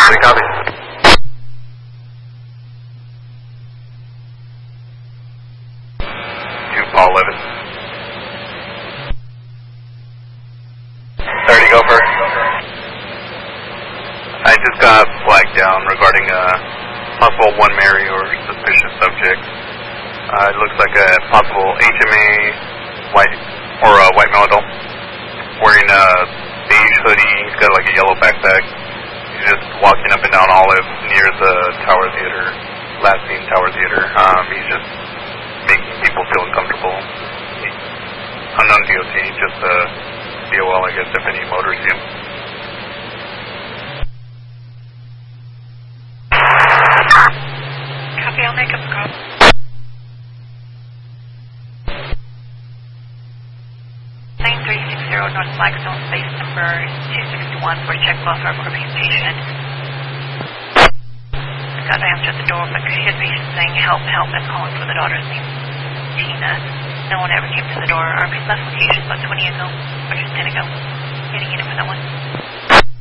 Any copy? Paul 11. 30, go for it. I just got flagged down regarding a possible 1 Mary or suspicious subject. It looks like a possible HMA white male adult wearing a beige hoodie. He's got like a yellow backpack. He's just walking up and down Olive near the Tower Theater, last seen Tower Theater. He's just making people feel uncomfortable. Unknown DOT, just DOL, I guess, if any motors see him. Copy, I'll make up a call. North Flagstone, space number 261 for check welfare for a patient. Got to answer the door, but his patient saying help, help, and calling for the daughter's name, Tina. No one ever came to the door. Our best location about 20 ago. We're just going to go. Getting in for that one.